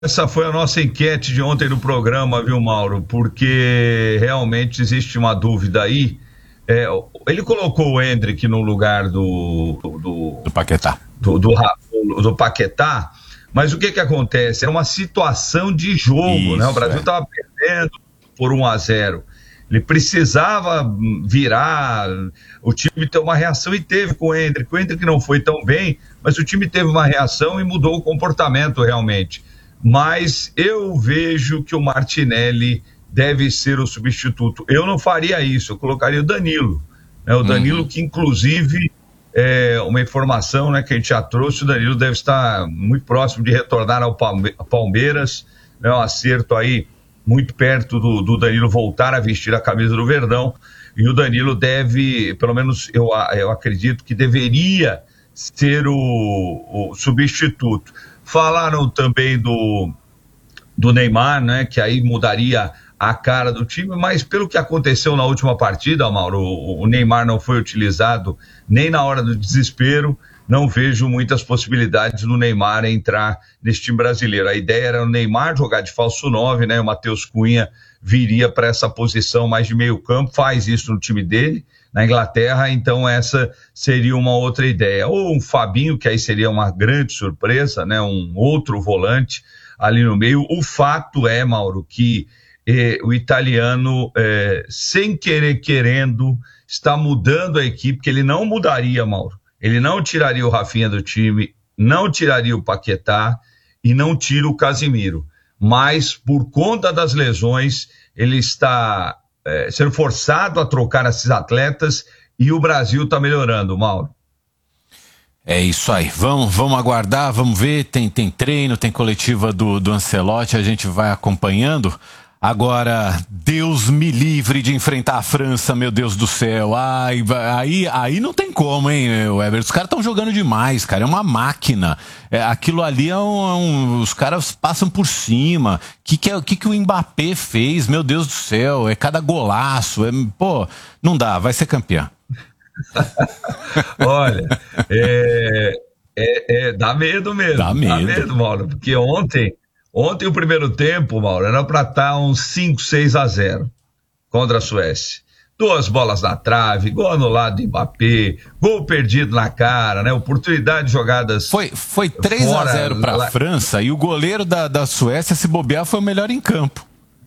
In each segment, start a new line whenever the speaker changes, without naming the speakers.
Essa foi a nossa enquete de ontem no programa, viu, Mauro? Porque realmente existe uma dúvida aí. Ele colocou o Endrick no lugar
do Paquetá.
Do Paquetá, mas o que acontece? É uma situação de jogo, né? O Brasil estava perdendo por 1-0. Ele precisava virar, o time ter uma reação, e teve com o Endrick. O Endrick não foi tão bem, mas o time teve uma reação e mudou o comportamento realmente. Mas eu vejo que o Martinelli deve ser o substituto. Eu não faria isso, eu colocaria o Danilo, né? O Danilo que inclusive, uma informação, né, que a gente já trouxe, o Danilo deve estar muito próximo de retornar ao Palmeiras, né? Um acerto aí muito perto do Danilo voltar a vestir a camisa do Verdão, e o Danilo deve, pelo menos eu acredito que deveria ser o substituto. Falaram também do Neymar, né, que aí mudaria a cara do time, mas pelo que aconteceu na última partida, Mauro, o Neymar não foi utilizado nem na hora do desespero. Não vejo muitas possibilidades do Neymar entrar nesse time brasileiro. A ideia era o Neymar jogar de falso 9, né? O Matheus Cunha viria para essa posição mais de meio campo, faz isso no time dele, na Inglaterra, então essa seria uma outra ideia. Ou um Fabinho, que aí seria uma grande surpresa, né? Um outro volante ali no meio. O fato é, Mauro, que o italiano, sem querer querendo, está mudando a equipe, que ele não mudaria, Mauro. Ele não tiraria o Rafinha do time, não tiraria o Paquetá e não tira o Casimiro. Mas, por conta das lesões, ele está sendo forçado a trocar esses atletas, e o Brasil está melhorando, Mauro.
É isso aí, vamos aguardar, vamos ver, tem treino, tem coletiva do Ancelotti, a gente vai acompanhando. Agora, Deus me livre de enfrentar a França, meu Deus do céu. Aí não tem como, hein, Weber? Os caras estão jogando demais, cara. É uma máquina. Aquilo ali os caras passam por cima. O que o Mbappé fez? Meu Deus do céu. É cada golaço. Não dá. Vai ser campeão.
Olha, dá medo mesmo. Dá medo, Mauro. Porque ontem o primeiro tempo, Mauro, era para estar uns 5-6-0 contra a Suécia. 2 bolas na trave, gol anulado do Mbappé, gol perdido na cara, né? Oportunidade de jogadas.
Foi 3-0 para a França, e o goleiro da Suécia, se bobear, foi o melhor em campo.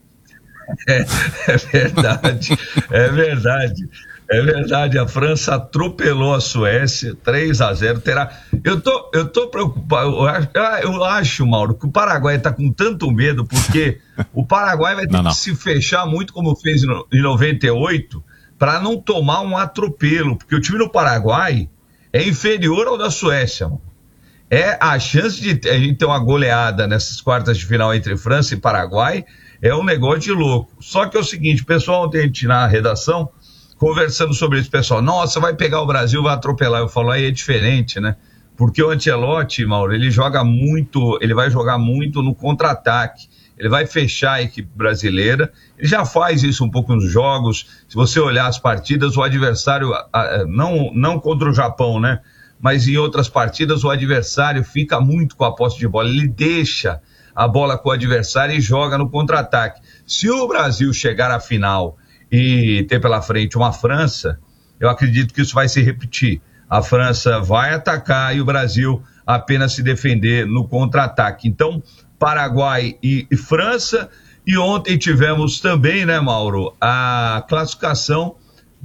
É verdade, É verdade, a França atropelou a Suécia, 3-0, eu tô preocupado, eu acho, Mauro, que o Paraguai tá com tanto medo, porque o Paraguai vai ter que se fechar muito, como fez em 98, para não tomar um atropelo, porque o time do Paraguai é inferior ao da Suécia, mano. A chance de a gente ter uma goleada nessas quartas de final entre França e Paraguai é um negócio de louco. Só que é o seguinte, o pessoal ontem na redação, conversando sobre isso, pessoal, nossa, vai pegar o Brasil, vai atropelar. Eu falo, aí é diferente, né? Porque o Ancelotti, Mauro, ele vai jogar muito no contra-ataque, ele vai fechar a equipe brasileira, ele já faz isso um pouco nos jogos. Se você olhar as partidas, o adversário, não contra o Japão, né? Mas em outras partidas, o adversário fica muito com a posse de bola, ele deixa a bola com o adversário e joga no contra-ataque. Se o Brasil chegar à final e ter pela frente uma França, eu acredito que isso vai se repetir. A França vai atacar e o Brasil apenas se defender no contra-ataque. Então, Paraguai e França, e ontem tivemos também, né, Mauro, a classificação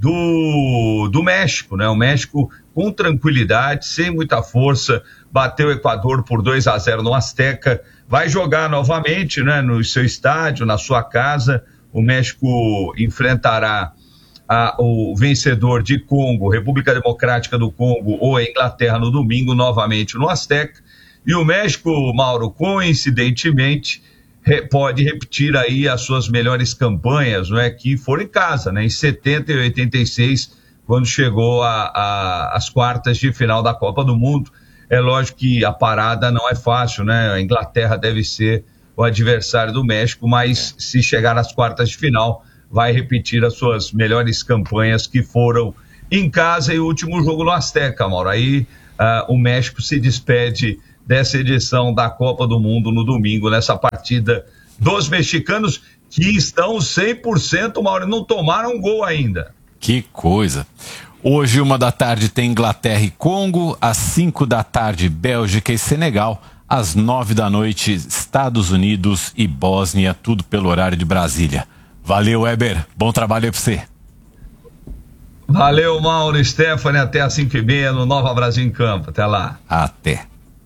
do México, né? O México com tranquilidade, sem muita força, bateu o Equador por 2-0 no Azteca, vai jogar novamente, né, no seu estádio, na sua casa. O México enfrentará o vencedor de Congo, República Democrática do Congo, ou a Inglaterra no domingo, novamente no Azteca. E o México, Mauro, coincidentemente, pode repetir aí as suas melhores campanhas, não é, que foram em casa, né, em 70 e 86, quando chegou às quartas de final da Copa do Mundo. É lógico que a parada não é fácil, né? A Inglaterra deve ser o adversário do México, mas se chegar às quartas de final, vai repetir as suas melhores campanhas, que foram em casa, e o último jogo no Azteca, Mauro. Aí o México se despede dessa edição da Copa do Mundo no domingo, nessa partida dos mexicanos, que estão 100%, Mauro, não tomaram gol ainda.
Que coisa. Hoje, 13h, tem Inglaterra e Congo, às 5h, Bélgica e Senegal, às 9h, Estados Unidos e Bósnia, tudo pelo horário de Brasília. Valeu, Weber. Bom trabalho aí pra você.
Valeu, Mauro e Stephanie. Até às 5h30 no Nova Brasil em Campo. Até lá.
Até.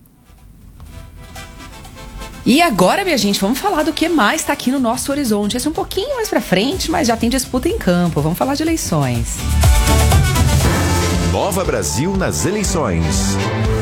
E agora, minha gente, vamos falar do que mais está aqui no nosso horizonte. Esse é um pouquinho mais pra frente, mas já tem disputa em campo. Vamos falar de eleições.
Nova Brasil nas eleições.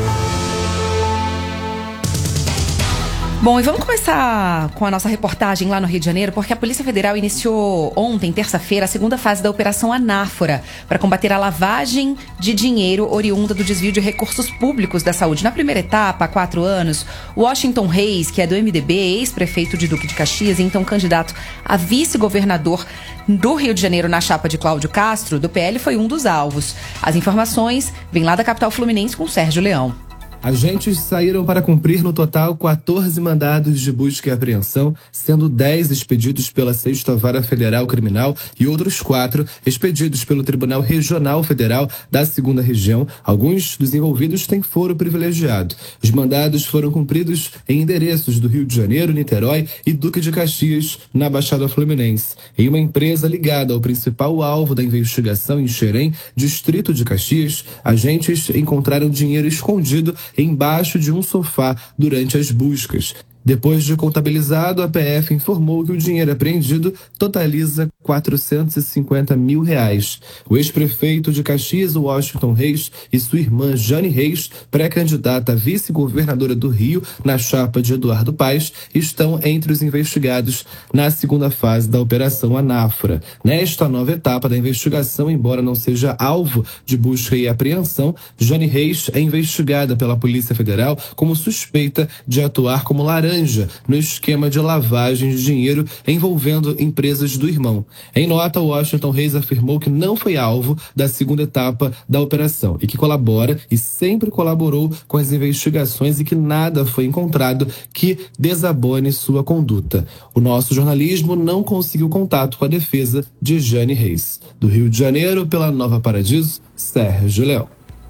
Bom, e vamos começar com a nossa reportagem lá no Rio de Janeiro, porque a Polícia Federal iniciou ontem, terça-feira, a segunda fase da Operação Anáfora, para combater a lavagem de dinheiro oriunda do desvio de recursos públicos da saúde. Na primeira etapa, há 4 anos, Washington Reis, que é do MDB, ex-prefeito de Duque de Caxias e então candidato a vice-governador do Rio de Janeiro na chapa de Cláudio Castro, do PL, foi um dos alvos. As informações vêm lá da capital fluminense com Sérgio Leão.
Agentes saíram para cumprir no total 14 mandados de busca e apreensão, sendo 10 expedidos pela 6ª Vara Federal Criminal e outros 4 expedidos pelo Tribunal Regional Federal da 2ª Região. Alguns dos envolvidos têm foro privilegiado. Os mandados foram cumpridos em endereços do Rio de Janeiro, Niterói e Duque de Caxias, na Baixada Fluminense. Em uma empresa ligada ao principal alvo da investigação em Xerém, distrito de Caxias, agentes encontraram dinheiro escondido embaixo de um sofá durante as buscas. Depois de contabilizado, a PF informou que o dinheiro apreendido totaliza R$450 mil. O ex-prefeito de Caxias, Washington Reis, e sua irmã Jane Reis, pré-candidata a vice-governadora do Rio na chapa de Eduardo Paes, estão entre os investigados na segunda fase da Operação Anáfora. Nesta nova etapa da investigação, embora não seja alvo de busca e apreensão, Jane Reis é investigada pela Polícia Federal como suspeita de atuar como laranja no esquema de lavagem de dinheiro envolvendo empresas do irmão. Em nota, Washington Reis afirmou que não foi alvo da segunda etapa da operação e que colabora e sempre colaborou com as investigações e que nada foi encontrado que desabone sua conduta. O nosso jornalismo não conseguiu contato com a defesa de Jane Reis. Do Rio de Janeiro, pela Nova Paradiso, Sérgio Leão.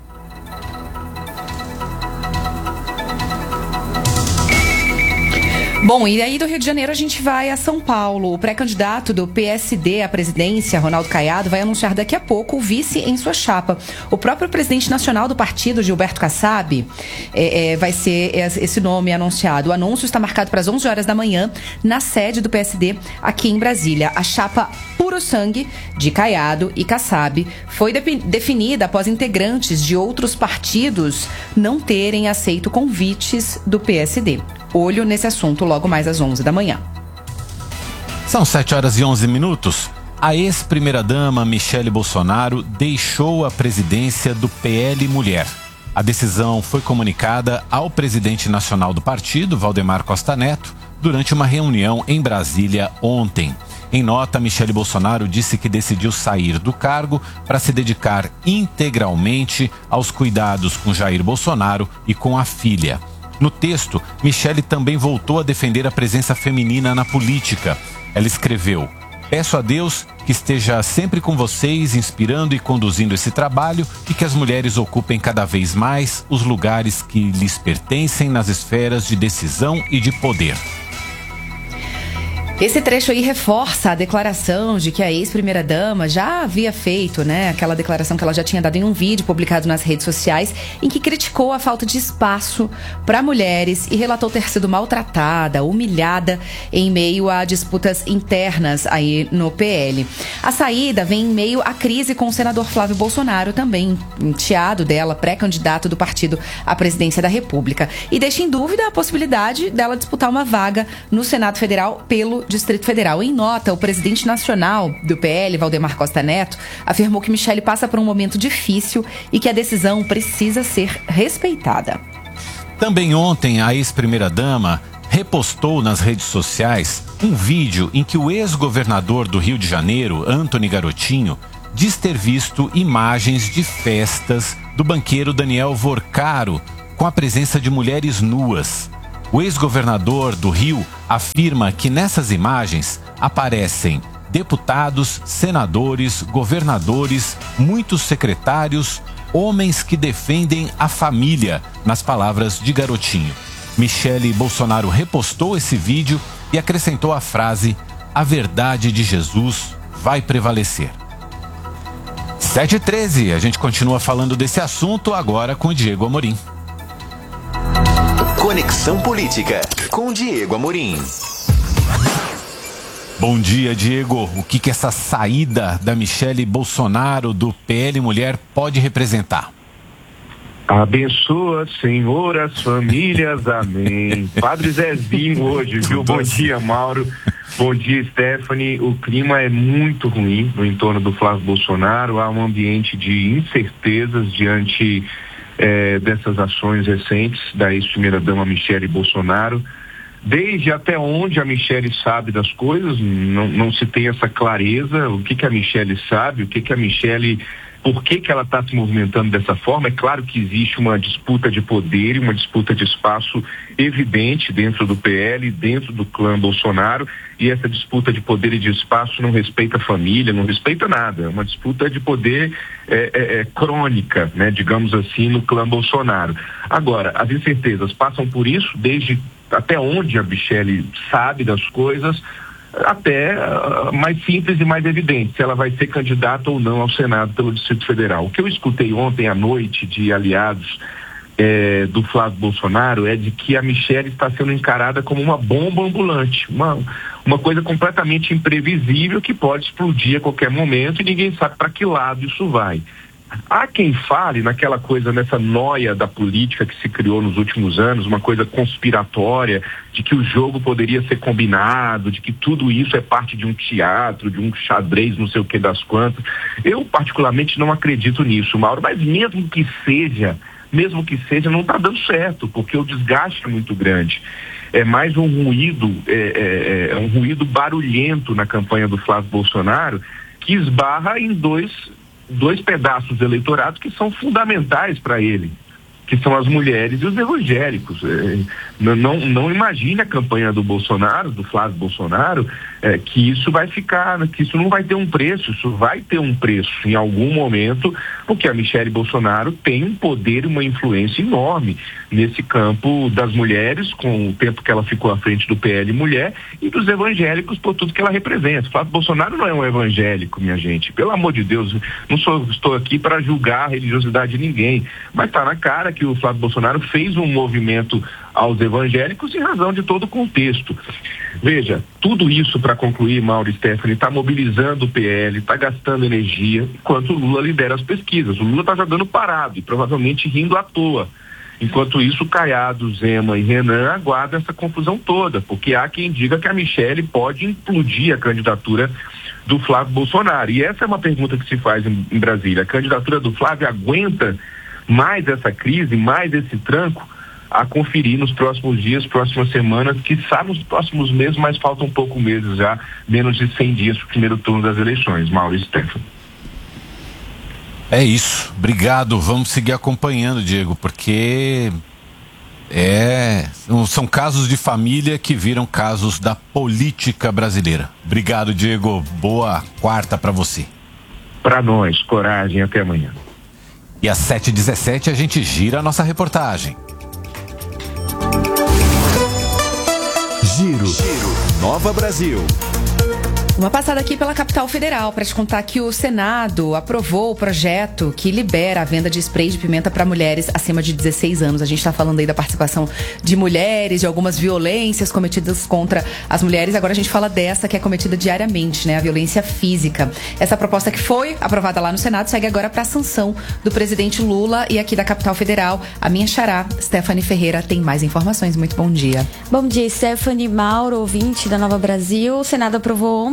Bom, e aí do Rio de Janeiro a gente vai a São Paulo. O pré-candidato do PSD à presidência, Ronaldo Caiado, vai anunciar daqui a pouco o vice em sua chapa. O próprio presidente nacional do partido, Gilberto Kassab, vai ser esse nome anunciado. O anúncio está marcado para as 11 horas da manhã na sede do PSD aqui em Brasília. A chapa Puro Sangue de Caiado e Kassab foi definida após integrantes de outros partidos não terem aceito convites do PSD. Olho nesse assunto logo mais às 11 da manhã.
São 7h11. A ex-primeira-dama Michele Bolsonaro deixou a presidência do PL Mulher. A decisão foi comunicada ao presidente nacional do partido, Valdemar Costa Neto, durante uma reunião em Brasília ontem. Em nota, Michele Bolsonaro disse que decidiu sair do cargo para se dedicar integralmente aos cuidados com Jair Bolsonaro e com a filha. No texto, Michele também voltou a defender a presença feminina na política. Ela escreveu: "Peço a Deus que esteja sempre com vocês, inspirando e conduzindo esse trabalho e que as mulheres ocupem cada vez mais os lugares que lhes pertencem nas esferas de decisão e de poder."
Esse trecho aí reforça a declaração de que a ex-primeira-dama já havia feito, né? Aquela declaração que ela já tinha dado em um vídeo publicado nas redes sociais, em que criticou a falta de espaço para mulheres e relatou ter sido maltratada, humilhada em meio a disputas internas aí no PL. A saída vem em meio à crise com o senador Flávio Bolsonaro, também enteado dela, pré-candidato do partido à presidência da República. E deixa em dúvida a possibilidade dela disputar uma vaga no Senado Federal pelo Distrito Federal. Em nota, o presidente nacional do PL, Valdemar Costa Neto, afirmou que Michele passa por um momento difícil e que a decisão precisa ser respeitada.
Também ontem, a ex-primeira-dama repostou nas redes sociais um vídeo em que o ex-governador do Rio de Janeiro, Antony Garotinho, diz ter visto imagens de festas do banqueiro Daniel Vorcaro com a presença de mulheres nuas. O ex-governador do Rio afirma que nessas imagens aparecem deputados, senadores, governadores, muitos secretários, homens que defendem a família, nas palavras de Garotinho. Michele Bolsonaro repostou esse vídeo e acrescentou a frase: "A verdade de Jesus vai prevalecer". 7h13, a gente continua falando desse assunto agora com o Diego Amorim.
Conexão Política, com Diego Amorim.
Bom dia, Diego. O que essa saída da Michele Bolsonaro do PL Mulher pode representar?
Abençoa, Senhor, as famílias, amém. Padre Zezinho hoje, viu? Bom dia, Mauro. Bom dia, Stephanie. O clima é muito ruim no entorno do Flávio Bolsonaro. Há um ambiente de incertezas diante dessas ações recentes da ex-primeira-dama Michele Bolsonaro. Desde até onde a Michele sabe das coisas, não se tem essa clareza. O que a Michele sabe, a Michele... Por que ela está se movimentando dessa forma? É claro que existe uma disputa de poder e uma disputa de espaço evidente dentro do PL, dentro do clã Bolsonaro, e essa disputa de poder e de espaço não respeita a família, não respeita nada. É uma disputa de poder crônica, né, digamos assim, no clã Bolsonaro. Agora, as incertezas passam por isso, desde até onde a Michele sabe das coisas, até mais simples e mais evidente, se ela vai ser candidata ou não ao Senado pelo Distrito Federal. O que eu escutei ontem à noite de aliados do Flávio Bolsonaro é de que a Michele está sendo encarada como uma bomba ambulante, uma coisa completamente imprevisível que pode explodir a qualquer momento e ninguém sabe para que lado isso vai. Há quem fale naquela coisa, nessa noia da política que se criou nos últimos anos, uma coisa conspiratória, de que o jogo poderia ser combinado, de que tudo isso é parte de um teatro, de um xadrez, não sei o que das quantas. Eu particularmente não acredito nisso, Mauro, mas mesmo que seja, não está dando certo, porque o desgaste é muito grande. É mais um ruído, um ruído barulhento na campanha do Flávio Bolsonaro, que esbarra em dois pedaços eleitorados que são fundamentais para ele, que são as mulheres e os evangélicos. Não imagine a campanha do Bolsonaro, do Flávio Bolsonaro, que isso vai ficar, que isso não vai ter um preço. Isso vai ter um preço em algum momento, porque a Michele Bolsonaro tem um poder e uma influência enorme nesse campo das mulheres, com o tempo que ela ficou à frente do PL Mulher, e dos evangélicos por tudo que ela representa. O Flávio Bolsonaro não é um evangélico, minha gente, pelo amor de Deus, estou aqui para julgar a religiosidade de ninguém, mas está na cara que o Flávio Bolsonaro fez um movimento aos evangélicos em razão de todo o contexto. Veja, tudo isso, para concluir, Mauro e Stephanie, está mobilizando o PL, está gastando energia, enquanto o Lula lidera as pesquisas. O Lula está jogando parado e provavelmente rindo à toa. Enquanto isso, Caiado, Zema e Renan aguardam essa confusão toda, porque há quem diga que a Michele pode implodir a candidatura do Flávio Bolsonaro. E essa é uma pergunta que se faz em Brasília. A candidatura do Flávio aguenta mais essa crise, mais esse tranco? A conferir nos próximos dias, próximas semanas, quiçá nos próximos meses, mas faltam poucos meses já, menos de 100 dias para o primeiro turno das eleições. Mauro e Stefano.
É isso, obrigado. Vamos seguir acompanhando, Diego, porque são casos de família que viram casos da política brasileira. Obrigado, Diego. Boa quarta para você.
Para nós, coragem, até amanhã.
E às 7h17 a gente gira a nossa reportagem.
Giro Nova Brasil.
Uma passada aqui pela capital federal para te contar que o Senado aprovou o projeto que libera a venda de spray de pimenta para mulheres acima de 16 anos. A gente está falando aí da participação de mulheres, de algumas violências cometidas contra as mulheres. Agora a gente fala dessa que é cometida diariamente, né? A violência física. Essa proposta que foi aprovada lá no Senado segue agora para a sanção do presidente Lula e aqui da capital federal. A minha xará, Stephanie Ferreira, tem mais informações. Muito bom dia.
Bom dia, Stephanie, Mauro, ouvinte da Nova Brasil. O Senado aprovou ontem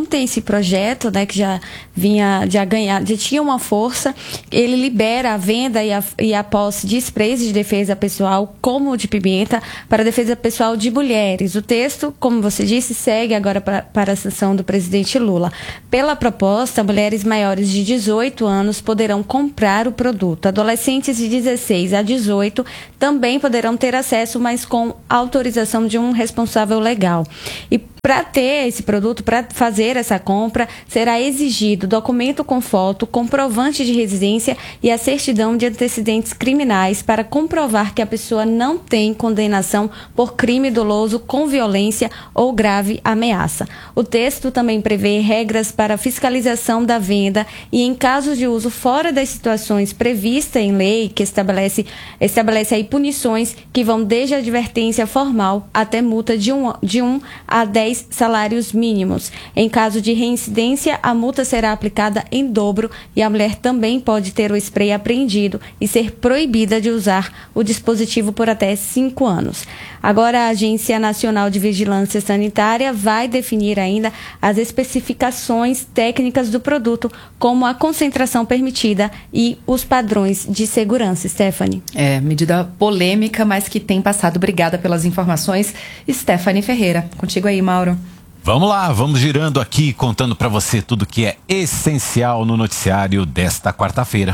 ontem esse projeto, né, que já tinha uma força, ele libera a venda e a posse de sprays de defesa pessoal, como de pimenta, para defesa pessoal de mulheres. O texto, como você disse, segue agora para a sanção do presidente Lula. Pela proposta, mulheres maiores de 18 anos poderão comprar o produto. Adolescentes de 16 a 18 também poderão ter acesso, mas com autorização de um responsável legal. E para ter esse produto, para fazer essa compra, será exigido documento com foto, comprovante de residência e a certidão de antecedentes criminais para comprovar que a pessoa não tem condenação por crime doloso com violência ou grave ameaça. O texto também prevê regras para fiscalização da venda e, em caso de uso fora das situações previstas em lei, que estabelece aí punições que vão desde a advertência formal até multa de 1 a 10 salários mínimos. Em caso de reincidência, a multa será aplicada em dobro e a mulher também pode ter o spray apreendido e ser proibida de usar o dispositivo por até 5 anos. Agora, a Agência Nacional de Vigilância Sanitária vai definir ainda as especificações técnicas do produto, como a concentração permitida e os padrões de segurança. Stephanie.
Medida polêmica, mas que tem passado. Obrigada pelas informações. Stephanie Ferreira, contigo aí, Mauro.
Vamos lá, vamos girando aqui, contando para você tudo que é essencial no noticiário desta quarta-feira.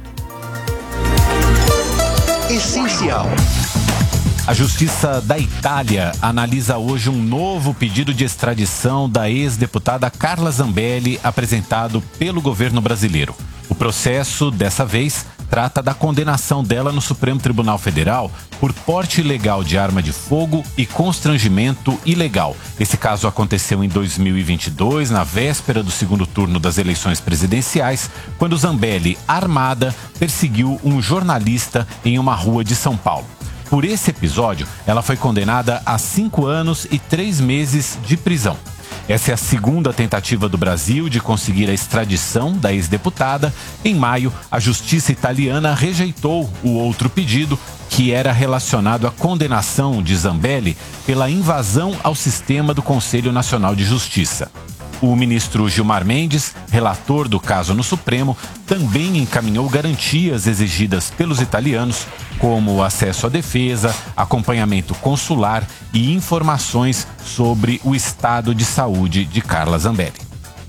Essencial.
A Justiça da Itália analisa hoje um novo pedido de extradição da ex-deputada Carla Zambelli, apresentado pelo governo brasileiro. O processo, dessa vez, trata da condenação dela no Supremo Tribunal Federal por porte ilegal de arma de fogo e constrangimento ilegal. Esse caso aconteceu em 2022, na véspera do segundo turno das eleições presidenciais, quando Zambelli, armada, perseguiu um jornalista em uma rua de São Paulo. Por esse episódio, ela foi condenada a 5 anos e 3 meses de prisão. Essa é a segunda tentativa do Brasil de conseguir a extradição da ex-deputada. Em maio, a justiça italiana rejeitou o outro pedido, que era relacionado à condenação de Zambelli pela invasão ao sistema do Conselho Nacional de Justiça. O ministro Gilmar Mendes, relator do caso no Supremo, também encaminhou garantias exigidas pelos italianos, como acesso à defesa, acompanhamento consular e informações sobre o estado de saúde de Carla Zambelli.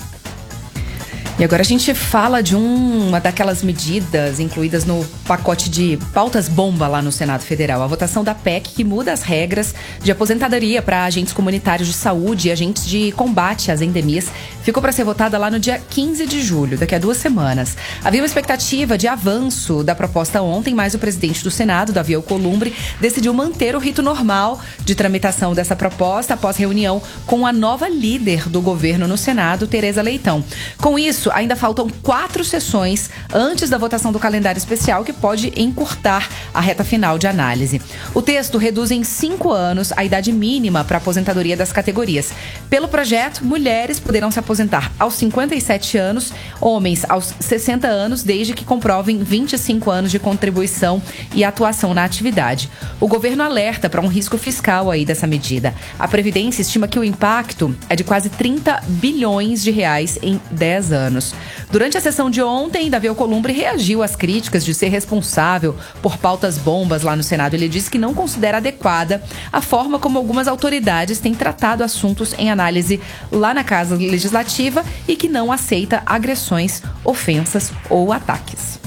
E agora a gente fala de uma daquelas medidas incluídas no pacote de pautas bomba lá no Senado Federal. A votação da PEC que muda as regras de aposentadoria para agentes comunitários de saúde e agentes de combate às endemias ficou para ser votada lá no dia 15 de julho, daqui a 2 semanas. Havia uma expectativa de avanço da proposta ontem, mas o presidente do Senado, Davi Alcolumbre, decidiu manter o rito normal de tramitação dessa proposta após reunião com a nova líder do governo no Senado, Tereza Leitão. Com isso, ainda faltam 4 sessões antes da votação do calendário especial, que pode encurtar a reta final de análise. O texto reduz em 5 anos a idade mínima para aposentadoria das categorias. Pelo projeto, mulheres poderão se aposentar aos 57 anos, homens aos 60 anos, desde que comprovem 25 anos de contribuição e atuação na atividade. O governo alerta para um risco fiscal aí dessa medida. A Previdência estima que o impacto é de quase 30 bilhões de reais em 10 anos. Durante a sessão de ontem, Davi Alcolumbre reagiu às críticas de ser responsável por pautas bombas lá no Senado. Ele disse que não considera adequada a forma como algumas autoridades têm tratado assuntos em análise lá na Casa Legislativa e que não aceita agressões, ofensas ou ataques.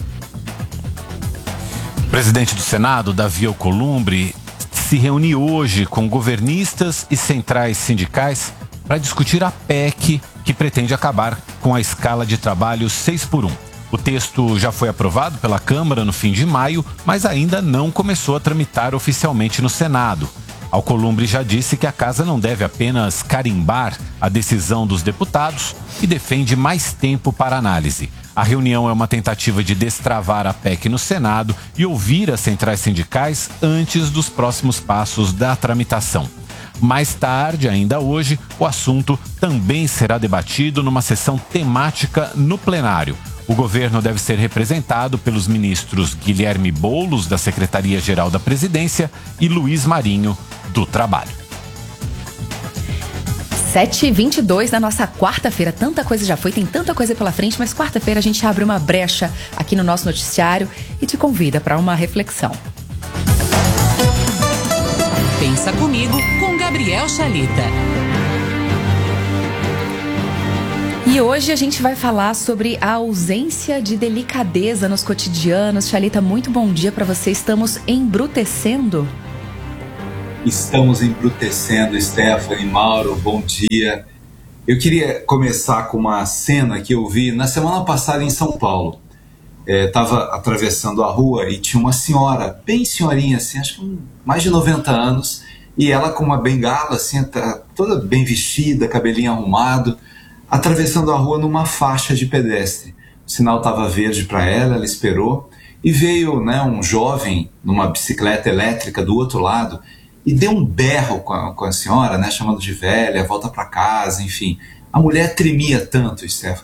O presidente do Senado, Davi Alcolumbre, se reuniu hoje com governistas e centrais sindicais para discutir a PEC que pretende acabar com a escala de trabalho 6x1. O texto já foi aprovado pela Câmara no fim de maio, mas ainda não começou a tramitar oficialmente no Senado. Alcolumbre já disse que a casa não deve apenas carimbar a decisão dos deputados e defende mais tempo para análise. A reunião é uma tentativa de destravar a PEC no Senado e ouvir as centrais sindicais antes dos próximos passos da tramitação. Mais tarde, ainda hoje, o assunto também será debatido numa sessão temática no plenário. O governo deve ser representado pelos ministros Guilherme Boulos, da Secretaria-Geral da Presidência, e Luiz Marinho, do Trabalho.
7h22 da nossa quarta-feira. Tanta coisa já foi, tem tanta coisa pela frente, mas quarta-feira a gente abre uma brecha aqui no nosso noticiário e te convida para uma reflexão.
Pensa Comigo, com Gabriel Chalita.
E hoje a gente vai falar sobre a ausência de delicadeza nos cotidianos. Chalita, muito bom dia para você. Estamos embrutecendo?
Estamos embrutecendo, Stephanie, Mauro, bom dia. Eu queria começar com uma cena que eu vi na semana passada em São Paulo. Estava atravessando a rua e tinha uma senhora, bem senhorinha, assim, acho que mais de 90 anos, e ela com uma bengala, assim, toda bem vestida, cabelinho arrumado, atravessando a rua numa faixa de pedestre. O sinal estava verde para ela, ela esperou, e veio, né, um jovem numa bicicleta elétrica do outro lado e deu um berro com a senhora, né, chamando de velha, volta para casa, enfim. A mulher tremia tanto, Stephanie.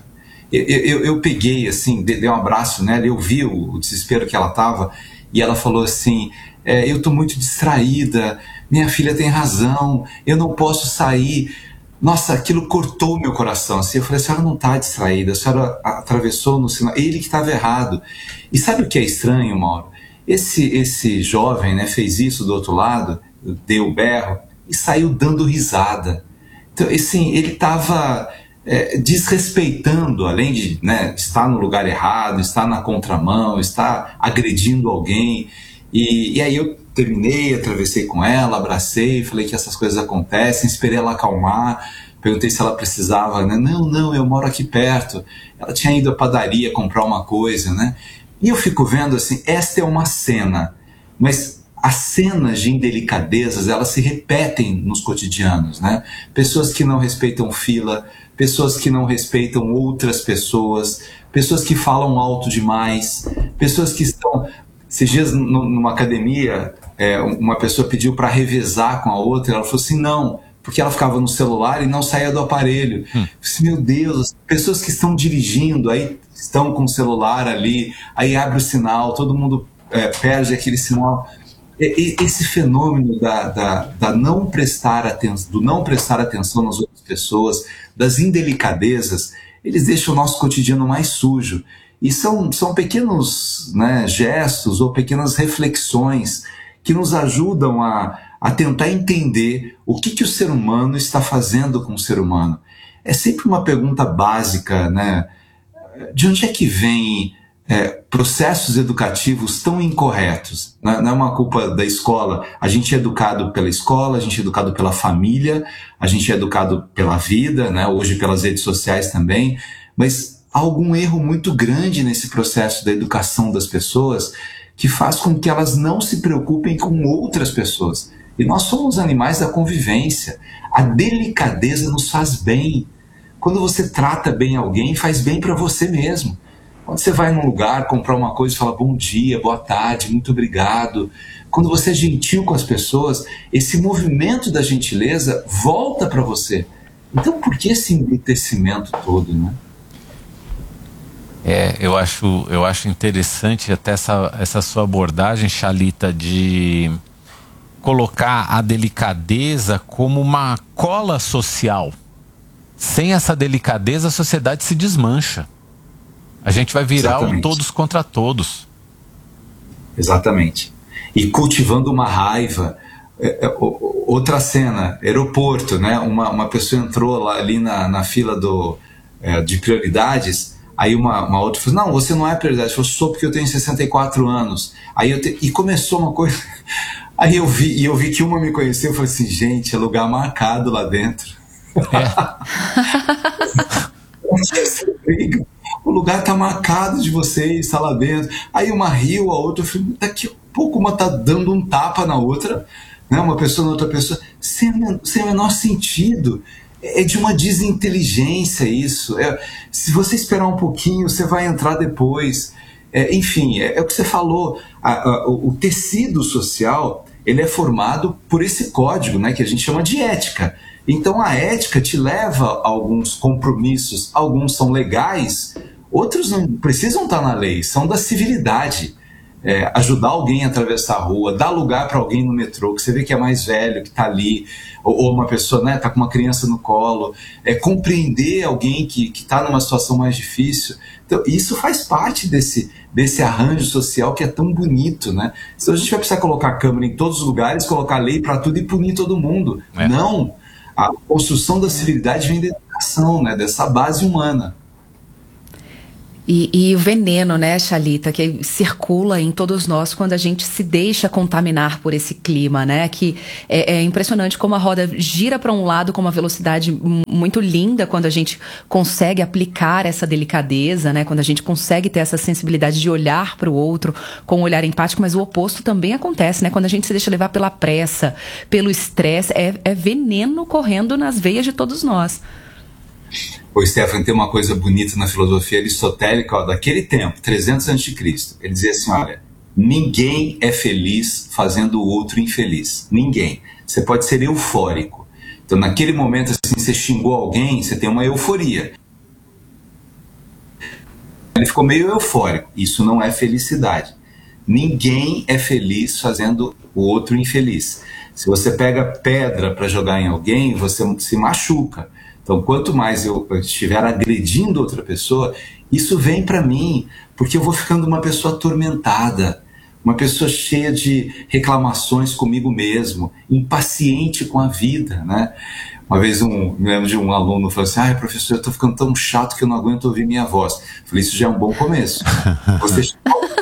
Eu peguei, assim, dei um abraço nela, eu vi o desespero que ela estava, e ela falou assim, eu estou muito distraída, minha filha tem razão, eu não posso sair. Nossa, aquilo cortou o meu coração, assim. Eu falei, a senhora não está distraída, a senhora atravessou no sinal, ele que estava errado. E sabe o que é estranho, Mauro? Esse jovem, né, fez isso do outro lado, deu o berro e saiu dando risada. Então, assim, ele estava desrespeitando, além de, né, estar no lugar errado, estar na contramão, estar agredindo alguém. E aí eu terminei, atravessei com ela, abracei, falei que essas coisas acontecem, esperei ela acalmar, perguntei se ela precisava, né? Não, eu moro aqui perto. Ela tinha ido à padaria comprar uma coisa, né? E eu fico vendo assim, esta é uma cena, mas as cenas de indelicadezas, elas se repetem nos cotidianos, né? Pessoas que não respeitam fila, pessoas que não respeitam outras pessoas, pessoas que falam alto demais, pessoas que estão... Esses dias, numa academia, uma pessoa pediu para revezar com a outra, ela falou assim, não, porque ela ficava no celular e não saía do aparelho. Eu disse, meu Deus, pessoas que estão dirigindo, aí estão com o celular ali, aí abre o sinal, todo mundo perde aquele sinal. Esse fenômeno da não prestar atenção, do não prestar atenção nas outras pessoas, das indelicadezas, eles deixam o nosso cotidiano mais sujo. E são pequenos, né, gestos ou pequenas reflexões que nos ajudam a tentar entender o que o ser humano está fazendo com o ser humano. É sempre uma pergunta básica, né? De onde é que vem processos educativos tão incorretos? Não é uma culpa da escola. A gente é educado pela escola, a gente é educado pela família, a gente é educado pela vida, né? Hoje pelas redes sociais também, mas há algum erro muito grande nesse processo da educação das pessoas que faz com que elas não se preocupem com outras pessoas. E nós somos animais da convivência. A delicadeza nos faz bem. Quando você trata bem alguém, faz bem para você mesmo. Quando você vai num lugar, comprar uma coisa e fala bom dia, boa tarde, muito obrigado. Quando você é gentil com as pessoas, esse movimento da gentileza volta para você. Então por que esse embrutecimento todo, né?
Eu acho interessante até essa sua abordagem, Chalita, de colocar a delicadeza como uma cola social. Sem essa delicadeza, a sociedade se desmancha. A gente vai virar um todos contra todos.
Exatamente. E cultivando uma raiva. Outra cena, aeroporto, né? Uma pessoa entrou lá, ali na fila de prioridades. Aí uma outra falou, não, você não é prioridade. Eu falei, sou porque eu tenho 64 anos. E começou uma coisa... Aí eu vi que uma me conheceu, eu falei assim, gente, é lugar marcado lá dentro. O lugar tá marcado de vocês, tá lá dentro. Aí uma riu, a outra, eu falei, daqui a pouco uma tá dando um tapa na outra, né? Uma pessoa na outra pessoa, sem o menor sentido. É de uma desinteligência isso. Se você esperar um pouquinho, você vai entrar depois. Enfim, é o que você falou. O tecido social, ele é formado por esse código, né, que a gente chama de ética. Então a ética te leva a alguns compromissos, alguns são legais, outros não precisam estar na lei, são da civilidade. ajudar alguém a atravessar a rua, dar lugar para alguém no metrô, que você vê que é mais velho, que está ali, ou uma pessoa, né, está com uma criança no colo, compreender alguém que está numa situação mais difícil. Então, isso faz parte desse arranjo social que é tão bonito, né? Então a gente vai precisar colocar a câmera em todos os lugares, colocar lei para tudo e punir todo mundo. Não! A construção da civilidade vem da educação, né, dessa base humana.
E o veneno, né, Chalita, que circula em todos nós quando a gente se deixa contaminar por esse clima, né? Que é impressionante como a roda gira para um lado com uma velocidade muito linda quando a gente consegue aplicar essa delicadeza, né? Quando a gente consegue ter essa sensibilidade de olhar para o outro com um olhar empático, mas o oposto também acontece, né? Quando a gente se deixa levar pela pressa, pelo estresse, é veneno correndo nas veias de todos nós.
O Stefano, tem uma coisa bonita na filosofia aristotélica, daquele tempo, 300 a.C. Ele dizia assim, olha, ninguém é feliz fazendo o outro infeliz. Ninguém. Você pode ser eufórico. Então, naquele momento, assim, você xingou alguém, você tem uma euforia. Ele ficou meio eufórico. Isso não é felicidade. Ninguém é feliz fazendo o outro infeliz. Se você pega pedra para jogar em alguém, você se machuca. Então, quanto mais eu estiver agredindo outra pessoa, isso vem para mim, porque eu vou ficando uma pessoa atormentada, uma pessoa cheia de reclamações comigo mesmo, impaciente com a vida, né? Uma vez me lembro de um aluno falou assim, professor, eu estou ficando tão chato que eu não aguento ouvir minha voz. Eu falei, isso já é um bom começo. Você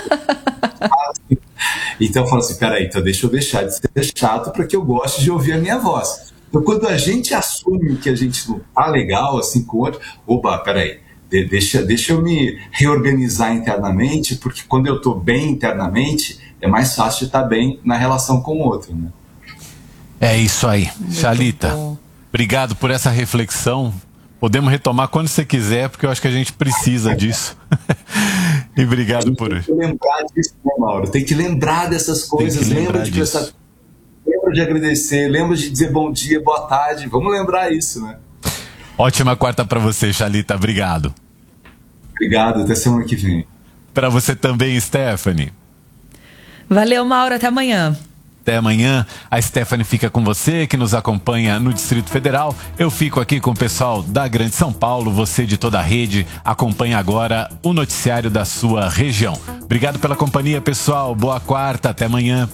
então eu falo assim, peraí, então deixa eu deixar de ser chato para que eu goste de ouvir a minha voz. Então, quando a gente assume que a gente não tá legal assim com o outro, peraí, deixa eu me reorganizar internamente, porque quando eu tô bem internamente, é mais fácil de estar bem na relação com o outro, né?
É isso aí. Chalita, obrigado por essa reflexão. Podemos retomar quando você quiser, porque eu acho que a gente precisa disso. E obrigado por isso.
Tem que lembrar disso, né, Mauro? Tem que lembrar dessas coisas, lembra de prestar. Lembra de agradecer, lembra de dizer bom dia, boa tarde. Vamos lembrar isso, né?
Ótima quarta para você, Chalita. Obrigado.
Obrigado, até semana que vem.
Para você também, Stephanie.
Valeu, Mauro. Até amanhã.
Até amanhã. A Stephanie fica com você, que nos acompanha no Distrito Federal. Eu fico aqui com o pessoal da Grande São Paulo. Você de toda a rede acompanha agora o noticiário da sua região. Obrigado pela companhia, pessoal. Boa quarta. Até amanhã.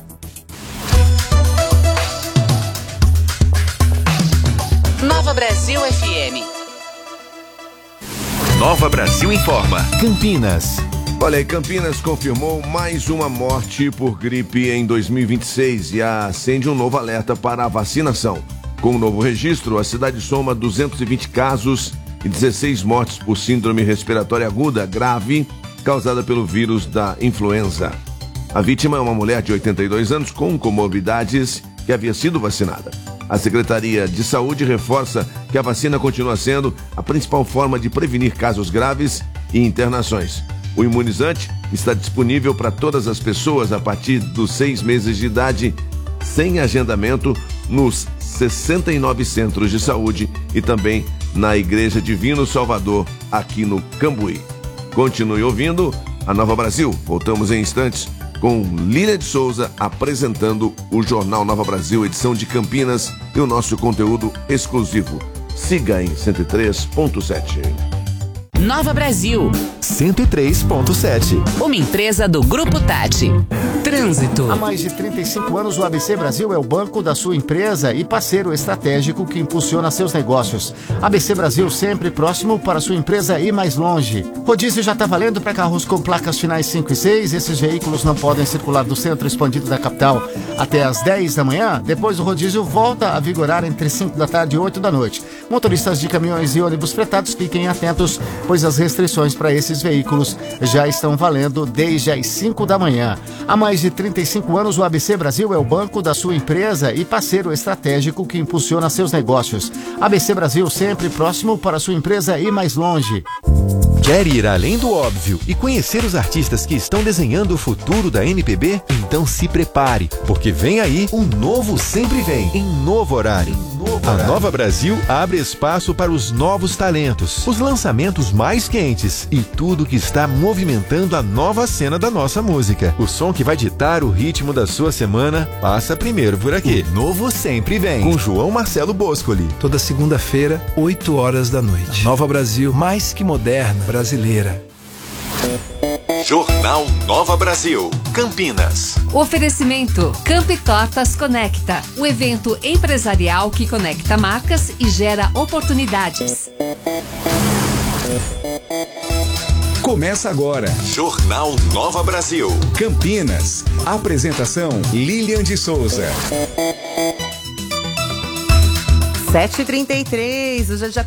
Nova Brasil FM.
Nova Brasil informa.
Campinas. Olha, Campinas confirmou mais uma morte por gripe em 2026 e acende um novo alerta para a vacinação. Com o novo registro, a cidade soma 220 casos e 16 mortes por síndrome respiratória aguda grave causada pelo vírus da influenza. A vítima é uma mulher de 82 anos com comorbidades que havia sido vacinada. A Secretaria de Saúde reforça que a vacina continua sendo a principal forma de prevenir casos graves e internações. O imunizante está disponível para todas as pessoas a partir dos 6 meses de idade, sem agendamento, nos 69 centros de saúde e também na Igreja Divino Salvador, aqui no Cambuí. Continue ouvindo a Nova Brasil. Voltamos em instantes com Lília de Souza apresentando o Jornal Nova Brasil, edição de Campinas, e o nosso conteúdo exclusivo. Siga em 103.7.
Nova Brasil
103.7.
Uma empresa do Grupo Tati. Trânsito.
Há mais de 35 anos, o ABC Brasil é o banco da sua empresa e parceiro estratégico que impulsiona seus negócios. ABC Brasil sempre próximo para sua empresa ir mais longe. Rodízio já está valendo para carros com placas finais 5 e 6. Esses veículos não podem circular do centro expandido da capital até às 10 da manhã. Depois o rodízio volta a vigorar entre 5 da tarde e 8 da noite. Motoristas de caminhões e ônibus fretados fiquem atentos, pois as restrições para esses veículos já estão valendo desde as 5 da manhã. Há mais de 35 anos, o ABC Brasil é o banco da sua empresa e parceiro estratégico que impulsiona seus negócios. ABC Brasil sempre próximo para sua empresa ir mais longe.
Quer ir além do óbvio e conhecer os artistas que estão desenhando o futuro da MPB? Então se prepare, porque vem aí o Novo Sempre Vem, em novo horário. A Nova Brasil abre espaço para os novos talentos, os lançamentos mais quentes e tudo que está movimentando a nova cena da nossa música. O som que vai ditar o ritmo da sua semana passa primeiro por aqui. O novo sempre vem, com João Marcelo Boscoli.
Toda segunda-feira, 8 horas da noite. Nova Brasil, mais que moderna, brasileira.
Jornal Nova Brasil, Campinas.
Oferecimento Camp Tortas Conecta, o evento empresarial que conecta marcas e gera oportunidades.
Começa agora.
Jornal Nova Brasil,
Campinas. Apresentação Lilian de Souza.
7h33, hoje é dia